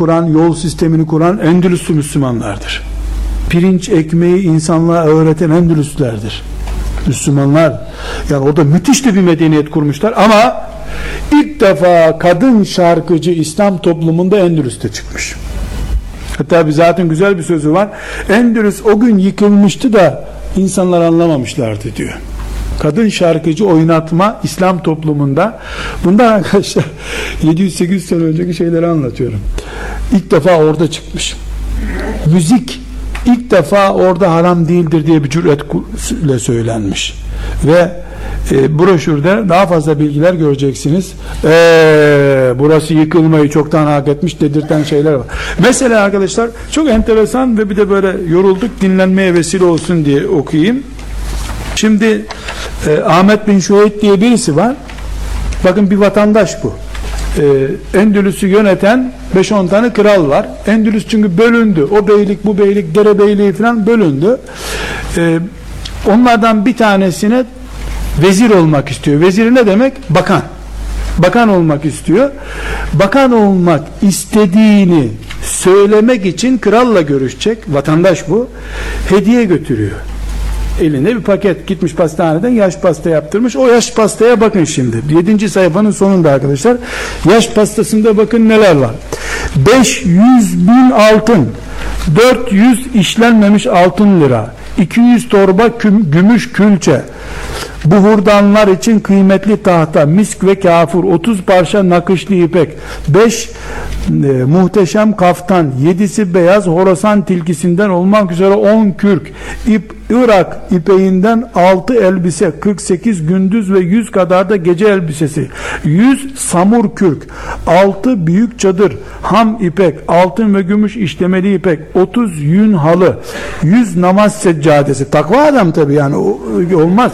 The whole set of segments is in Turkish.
kuran, yol sistemini kuran Endülüslü Müslümanlardır. Pirinç ekmeği insanlığa öğreten Endülüslerdir Müslümanlar. Yani orada müthiş de bir medeniyet kurmuşlar ama ilk defa kadın şarkıcı İslam toplumunda Endülüs'te çıkmış. Hatta bir zaten güzel bir sözü var. Endülüs o gün yıkılmıştı da insanlar anlamamışlardı diyor. Kadın şarkıcı oynatma İslam toplumunda. Bundan arkadaşlar 700-800 sene önceki şeyleri anlatıyorum. İlk defa orada çıkmış. Müzik ilk defa orada haram değildir diye bir cüretle söylenmiş. Ve broşürde daha fazla bilgiler göreceksiniz. Burası yıkılmayı çoktan hak etmiş dedirten şeyler var. Mesela arkadaşlar çok enteresan ve bir de böyle yorulduk, dinlenmeye vesile olsun diye okuyayım. Şimdi Ahmet bin Şuayb diye birisi var. Bakın bir vatandaş bu. Endülüs'ü yöneten 5-10 tane kral var. Endülüs çünkü bölündü. O beylik, bu beylik, derebeyliği falan bölündü. Onlardan bir tanesine vezir olmak istiyor. Vezir ne demek? Bakan. Bakan olmak istiyor. Bakan olmak istediğini söylemek için kralla görüşecek. Vatandaş bu. Hediye götürüyor. Elinde bir paket, gitmiş pastaneden yaş pasta yaptırmış. O yaş pastaya bakın şimdi. 7. sayfanın sonunda arkadaşlar. Yaş pastasında bakın neler var. 500.000 altın, 400 işlenmemiş altın lira, 200 torba gümüş külçe, buhurdanlar için kıymetli tahta, misk ve kafur, 30 parça nakışlı ipek, 5 muhteşem kaftan, 7'si beyaz Horasan tilkisinden olmak üzere 10 kürk, Irak ipeğinden 6 elbise, 48 gündüz ve 100 kadar da gece elbisesi, 100 samur kürk, 6 büyük çadır, ham ipek, altın ve gümüş işlemeli ipek, 30 yün halı, 100 namaz seccadesi, takva adam tabi yani olmaz,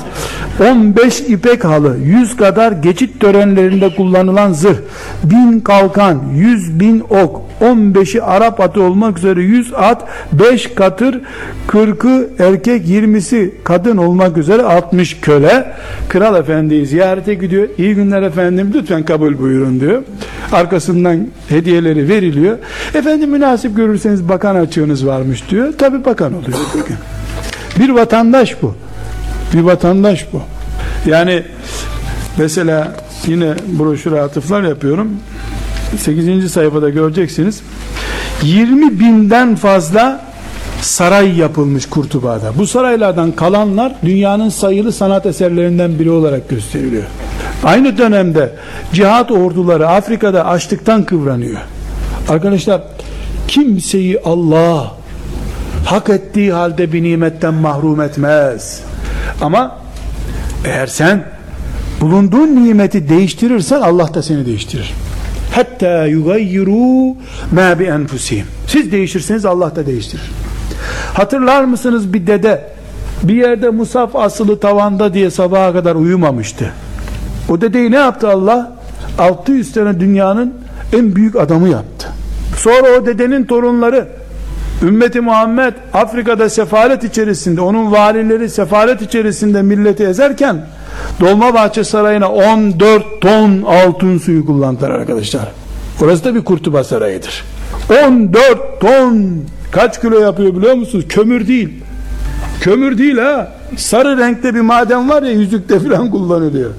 15 ipek halı, 100 kadar geçit törenlerinde kullanılan zırh, 1000 kalkan, 100.000 ok, 15'i Arap atı olmak üzere 100 at, 5 katır, 40'ı erkek, 20'si kadın olmak üzere 60 köle. Kral efendiyi ziyarete gidiyor. İyi günler efendim, lütfen kabul buyurun diyor. Arkasından hediyeleri veriliyor. Efendim münasip görürseniz bakan açığınız varmış diyor. Tabi bakan oluyor. Bir vatandaş bu. Bir vatandaş bu. Yani mesela yine broşüre atıflar yapıyorum. 8. sayfada göreceksiniz. 20.000'den fazla saray yapılmış Kurtuba'da. Bu saraylardan kalanlar dünyanın sayılı sanat eserlerinden biri olarak gösteriliyor. Aynı dönemde cihat orduları Afrika'da açlıktan kıvranıyor. Arkadaşlar, kimseyi Allah hak ettiği halde bir nimetten mahrum etmez. Ama eğer sen bulunduğun nimeti değiştirirsen Allah da seni değiştirir. Hatta yugayyiru ma bi enfusihim. Siz değişirseniz Allah da değiştirir. Hatırlar mısınız, bir dede bir yerde musaf asılı tavanda diye sabaha kadar uyumamıştı. O dedeyi ne yaptı Allah? 600 sene dünyanın en büyük adamı yaptı. Sonra o dedenin torunları ümmeti Muhammed Afrika'da sefalet içerisinde, onun valileri sefalet içerisinde milleti ezerken Dolmabahçe Sarayı'na 14 ton altın suyu kullandılar arkadaşlar. Orası da bir Kurtuba Sarayı'dır. 14 ton kaç kilo yapıyor biliyor musunuz? Kömür değil. Kömür değil ha. Sarı renkte bir maden var ya, yüzükte falan kullanılıyor.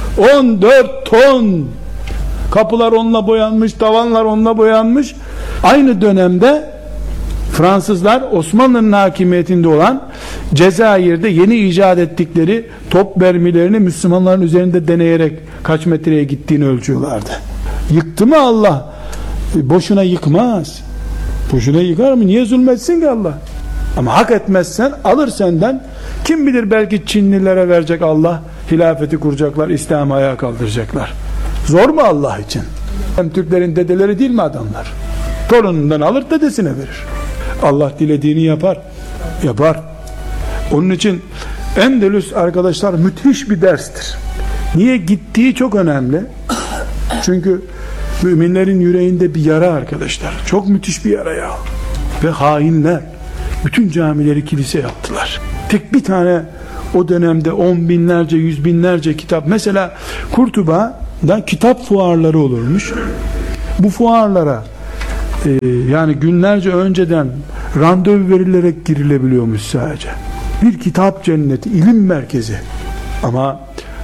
14 ton. Kapılar onunla boyanmış, tavanlar onunla boyanmış. Aynı dönemde Fransızlar Osmanlı'nın hakimiyetinde olan Cezayir'de yeni icat ettikleri top mermilerini Müslümanların üzerinde deneyerek kaç metreye gittiğini ölçüyorlardı. Yıktı mı Allah? Boşuna yıkmaz. Boşuna yıkar mı? Niye zulmetsin ki Allah? Ama hak etmezsen alır senden. Kim bilir, belki Çinlilere verecek Allah, hilafeti kuracaklar, İslam'ı ayağa kaldıracaklar. Zor mu Allah için? Hem Türklerin dedeleri değil mi adamlar? Torunundan alır, dedesine verir. Allah dilediğini yapar. Yapar. Onun için Endülüs arkadaşlar müthiş bir derstir. Niye gittiği çok önemli. Çünkü müminlerin yüreğinde bir yara arkadaşlar. Çok müthiş bir yara ya. Ve hainler bütün camileri kilise yaptılar. Tek bir tane o dönemde 10 binlerce, 100 binlerce kitap. Mesela Kurtuba'da kitap fuarları olurmuş. Bu fuarlara Yani günlerce önceden randevu verilerek girilebiliyormuş sadece. Bir kitap cenneti, ilim merkezi. Ama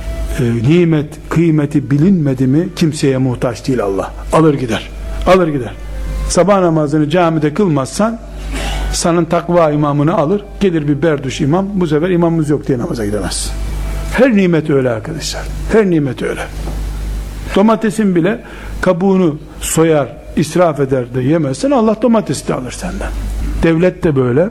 nimet, kıymeti bilinmedi mi kimseye muhtaç değil Allah. Alır gider. Alır gider. Sabah namazını camide kılmazsan senin takva imamını alır. Gelir bir berduş imam. Bu sefer imamımız yok diye namaza gidemez. Her nimet öyle arkadaşlar. Her nimet öyle. Domatesin bile kabuğunu soyar, israf eder de yemezsen Allah domatesi de alır senden. Devlet de böyle.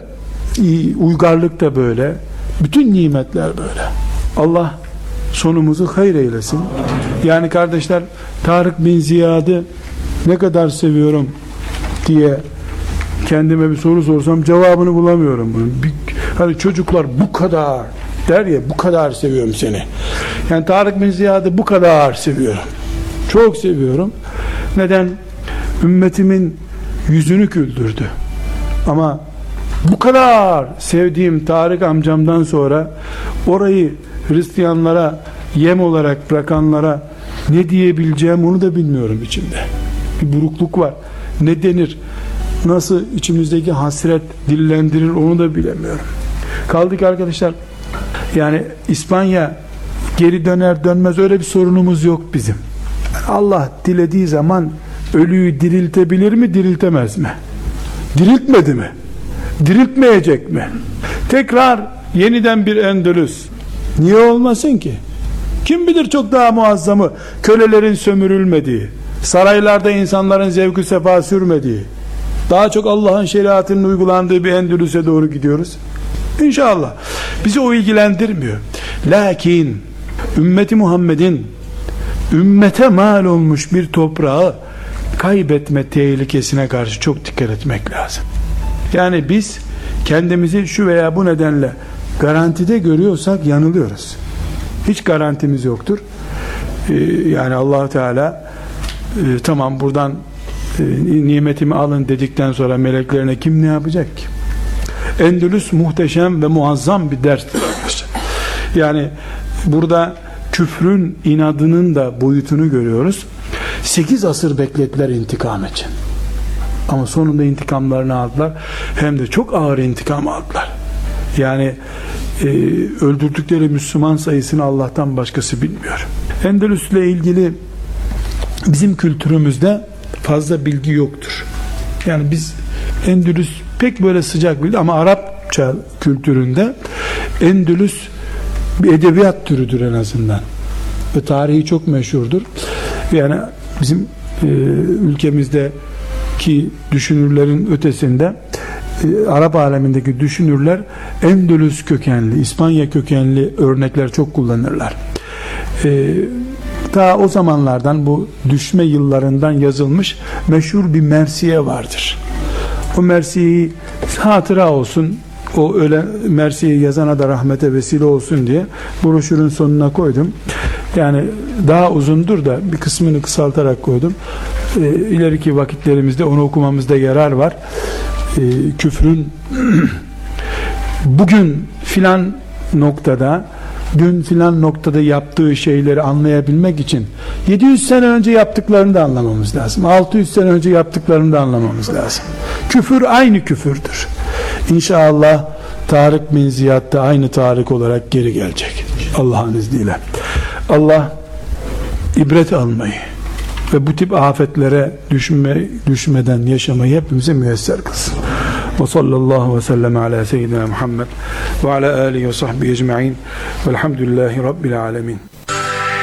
Uygarlık da böyle. Bütün nimetler böyle. Allah sonumuzu hayır eylesin. Yani kardeşler, Tarık bin Ziyad'ı ne kadar seviyorum diye kendime bir soru sorsam cevabını bulamıyorum bunun. Hani çocuklar bu kadar der ya, bu kadar seviyorum seni. Yani Tarık bin Ziyad'ı bu kadar seviyorum. Çok seviyorum. Neden? Ümmetimin yüzünü güldürdü. Ama bu kadar sevdiğim Tarık amcamdan sonra orayı Hristiyanlara yem olarak bırakanlara ne diyebileceğim onu da bilmiyorum içimde. Bir burukluk var. Ne denir? Nasıl içimizdeki hasret dillendirir onu da bilemiyorum. Kaldık arkadaşlar. Yani İspanya geri döner dönmez öyle bir sorunumuz yok bizim. Allah dilediği zaman ölüyü diriltebilir mi, diriltemez mi? Diriltmedi mi? Diriltmeyecek mi? Tekrar yeniden bir Endülüs. Niye olmasın ki? Kim bilir çok daha muazzamı, kölelerin sömürülmediği, saraylarda insanların zevk-ü sefa sürmediği, daha çok Allah'ın şeriatının uygulandığı bir Endülüs'e doğru gidiyoruz. İnşallah. Bizi o ilgilendirmiyor. Lakin ümmeti Muhammed'in ümmete mal olmuş bir toprağı kaybetme tehlikesine karşı çok dikkat etmek lazım. Yani biz kendimizi şu veya bu nedenle garantide görüyorsak yanılıyoruz. Hiç garantimiz yoktur. Yani Allah Teala tamam buradan nimetimi alın dedikten sonra meleklerine kim ne yapacak ki? Endülüs muhteşem ve muazzam bir derstir. Yani burada küfrün inadının da boyutunu görüyoruz. 8 asır beklediler intikam için. Ama sonunda intikamlarını aldılar. Hem de çok ağır intikam aldılar. Yani öldürdükleri Müslüman sayısını Allah'tan başkası bilmiyor. Endülüs'le ilgili bizim kültürümüzde fazla bilgi yoktur. Yani biz Endülüs pek böyle sıcak bilgi ama Arapça kültüründe Endülüs bir edebiyat türüdür en azından. Ve tarihi çok meşhurdur. Yani bizim ülkemizdeki düşünürlerin ötesinde Arap alemindeki düşünürler Endülüs kökenli, İspanya kökenli örnekler çok kullanırlar. Ta o zamanlardan, bu düşme yıllarından yazılmış meşhur bir mersiye vardır. O mersiyeyi hatıra olsun, o öyle mersiyeyi yazana da rahmete vesile olsun diye broşürün sonuna koydum. Yani daha uzundur da bir kısmını kısaltarak koydum. İleriki vakitlerimizde onu okumamızda yarar var. Küfrün bugün filan noktada, dün filan noktada yaptığı şeyleri anlayabilmek için 700 sene önce yaptıklarını da anlamamız lazım. 600 sene önce yaptıklarını da anlamamız lazım. Küfür aynı küfürdür. İnşallah Tarık bin Ziyad da aynı Tarık olarak geri gelecek. Allah'ın izniyle. Allah ibret almayı ve bu tip afetlere düşmeden yaşamayı hepimize müyesser kılsın. Ve sallallahu ve sellem ala seyyidina Muhammed ve ala alihi ve sahbihi ecma'in velhamdülillahi rabbil alemin.